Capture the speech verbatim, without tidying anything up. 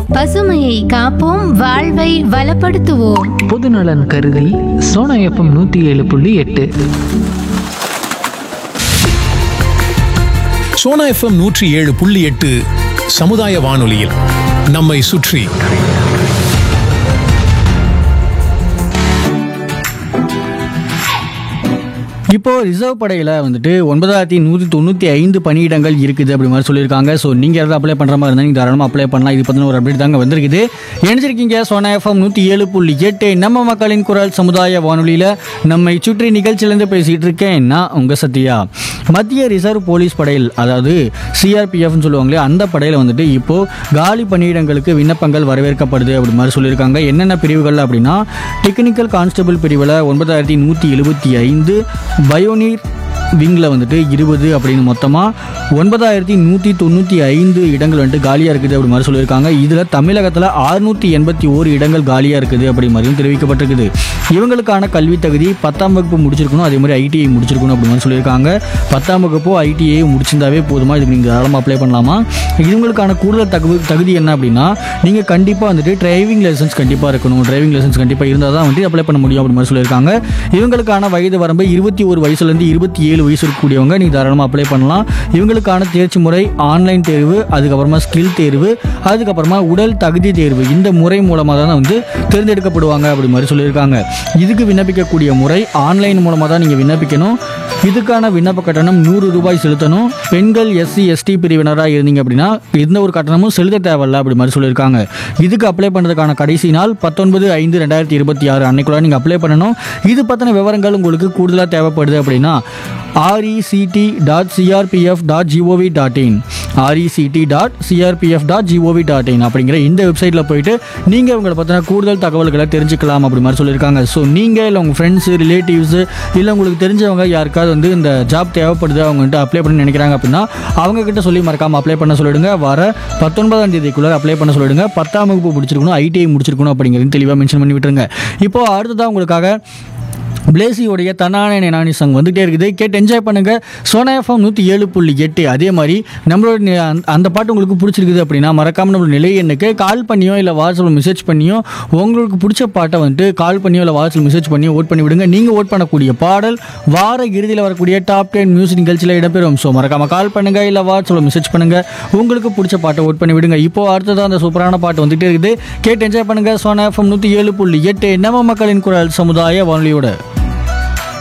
பசுமையை காப்போம், வாழ்வை வளப்படுத்துவோம். பொதுநலன் கருதி சோனா எஃப்எம் நூற்றி ஏழு புள்ளி எட்டு. சோனா எஃப்எம் நூற்றி ஏழு புள்ளி எட்டு சமுதாய வானொலியில் நம்மை சுற்றி. இப்போது ரிசர்வ் படையில் வந்துட்டு ஒன்பதாயிரத்தி நூற்றி தொண்ணூற்றி ஐந்து பணியிடங்கள் இருக்குது அப்படி மாதிரி சொல்லியிருக்காங்க. ஸோ நீங்கள் யாராவது அப்ளை பண்ணுற மாதிரி இருந்தால் நீங்கள் தாராளமாக அப்ளை பண்ணலாம். இது பற்றின ஒரு அப்டேட் தாங்க வந்திருக்குது. இணைஞ்சிருக்கீங்க சோனா எஃப்எம் நூற்றி ஏழு புள்ளி எட்டு நம்ம மக்களின் குரல் சமுதாய வானொலியில் நம்மை சுற்றி நிகழ்ச்சியிலேருந்து பேசிகிட்டு இருக்கேன் நான் உங்கள் சத்யா. மத்திய ரிசர்வ் போலீஸ் படையில், அதாவது சிஆர்பிஎஃப்னு சொல்லுவாங்களே, அந்த படையில் வந்துட்டு இப்போது காலி பணியிடங்களுக்கு விண்ணப்பங்கள் வரவேற்கப்படுது அப்படி மாதிரி சொல்லியிருக்காங்க. என்னென்ன பிரிவுகள் அப்படின்னா, டெக்னிக்கல் கான்ஸ்டபிள் பிரிவில் ஒன்பதாயிரத்தி நூற்றி எழுபத்தி ஐந்து, பயோனீர் விங்கில் வந்துட்டு இருபது அப்படின்னு மொத்தமாக ஒன்பதாயிரத்தி நூற்றி தொண்ணூற்றி ஐந்து இடங்கள் வந்துட்டு காலியாக இருக்குது அப்படி மாதிரி சொல்லியிருக்காங்க. இதில் தமிழகத்தில் அறுநூற்றி எண்பத்தி ஓரு இடங்கள் காலியாக இருக்குது அப்படி மாதிரியும் தெரிவிக்கப்பட்டிருக்குது. இவங்களுக்கான கல்வி தகுதி பத்தாம் வகுப்பு முடிச்சிருக்கணும், அதே மாதிரி ஐடிஐ முடிச்சிருக்கணும் அப்படி மாதிரி சொல்லியிருக்காங்க. பத்தாம் வகுப்போ ஐடிஐ முடிச்சிருந்தாவே போதுமா, இதுக்கு நீங்கள் தாராளமாக அப்ளை பண்ணலாமா. இவங்களுக்கான கூடுதல் தகுதி தகுதி என்ன அப்படின்னா, நீங்கள் கண்டிப்பாக வந்துட்டு டிரைவிங் லைசன்ஸ் கண்டிப்பாக இருக்கணும். டிரைவிங் லைசன்ஸ் கண்டிப்பாக இருந்தால் தான் வந்துட்டு அப்ளை பண்ண முடியும் அப்படி மாதிரி சொல்லியிருக்காங்க. இவங்களுக்கான வயது வரம்பு இருபத்தி ஒரு வயசுலேருந்து இருபத்தி ஏழு வயசு இருக்கக்கூடியவங்க நீங்கள் தாராளமாக அப்ளை பண்ணலாம். இவங்களுக்கான தேர்ச்சி முறை ஆன்லைன் தேர்வு, அதுக்கப்புறமா ஸ்கில் தேர்வு, அதுக்கப்புறமா உடல் தகுதி தேர்வு. இந்த முறை மூலமாக தான் வந்து தேர்ந்தெடுக்கப்படுவாங்க அப்படி மாதிரி சொல்லியிருக்காங்க. இதுக்கு விண்ணப்பிக்கக்கூடிய முறை ஆன்லைன் மூலமாக தான் நீங்கள் விண்ணப்பிக்கணும். இதுக்கான விண்ணப்ப கட்டணம் நூறு ரூபாய் செலுத்தணும். பெண்கள் எஸ்சி எஸ்டி பிரிவினராக இருந்தீங்க அப்படின்னா எந்த ஒரு கட்டணமும் செலுத்த தேவையில்ல அப்படி மாதிரி சொல்லியிருக்காங்க. இதுக்கு அப்ளை பண்ணுறதுக்கான கடைசி நாள் பத்தொன்பது ஐந்து ரெண்டாயிரத்தி இருபத்தி ஆறு அன்னைக்குள்ள நீங்கள் அப்ளை பண்ணணும். இது பற்றின விவரங்கள் உங்களுக்கு கூடுதலாக தேவைப்படுது அப்படின்னா RECT dot CRPF dot gov dot in RECT dot CRPF dot gov dot in அப்படிங்கிற இந்த வெப்சைட்டில் போயிட்டு நீங்கள் உங்களை பற்றின கூடுதல் தகவல்களை தெரிஞ்சுக்கலாம் அப்படி மாதிரி சொல்லியிருக்காங்க. ஸோ நீங்கள் இல்லை உங்கள் ஃப்ரெண்ட்ஸு, ரிலேட்டிவ்ஸு, இல்லை உங்களுக்கு தெரிஞ்சவங்க யாருக்காவது வந்து இந்த ஜாப் தேவைப்படுது, அவங்க வந்துட்டு அப்ளை பண்ணி நினைக்கிறாங்க அப்படின்னா அவங்கக்கிட்ட சொல்லி மறக்காமல் அப்ளை பண்ண சொல்லிடுங்க. வர பத்தொன்பதாம் தேதிக்குள்ளே அப்ளை பண்ண சொல்லிடுங்க. பத்தாம் வகுப்பு முடிச்சிருக்கணும், ஐடிஐ முடிச்சிருக்கணும் அப்படிங்கிறது தெளிவாக மென்ஷன் பண்ணி விட்டுருங்க. இப்போது அடுத்ததான் உங்களுக்காக பிளேசியோடைய தன்னானே நானி சாங் வந்துகிட்டே இருக்குது. கேட்டு என்ஜாய் பண்ணுங்கள். சோனா எஃப்எம் நூற்றி ஏழு புள்ளி எட்டு. அதே மாதிரி நம்மளோட அந்த பாட்டு உங்களுக்கு பிடிச்சிருக்குது அப்படின்னா மறக்காமல் நம்மளோட நிலை எண்ணுக்கு கால் பண்ணியோ இல்லை வாட்ஸ்அப்பில் மெசேஜ் பண்ணியோ உங்களுக்கு பிடிச்ச பாட்டை வந்துட்டு கால் பண்ணியோ இல்லை வாட்ஸ்அப்பில் மெசேஜ் பண்ணியோ ஓட் பண்ணி விடுங்க. நீங்கள் ஓட் பண்ணக்கூடிய பாடல் வார இறுதியில் வரக்கூடிய டாப் டென் மியூசிக் நிகழ்ச்சியில் இடம்பெறும். ஸோ மறக்காமல் கால் பண்ணுங்கள் இல்லை வாட்ஸ்அப்பில் மெசேஜ் பண்ணுங்கள். உங்களுக்கு பிடிச்ச பாட்டை ஓட் பண்ணி விடுங்க. இப்போது அடுத்ததான் அந்த சூப்பரான பாட்டு வந்துகிட்டே இருக்குது. கேட்டு என்ஜாய் பண்ணுங்கள். சோனா எஃப்எம் நூற்றி ஏழு புள்ளி எட்டு நம்ம மக்களின் குரல் சமுதாய வானொலியோட.